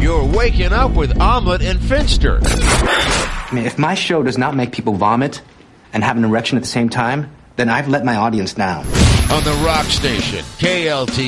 You're waking up with Omelet and Finster. I mean, if my show does not make people vomit and have an erection at the same time, then I've let my audience down. On the Rock Station, KLT.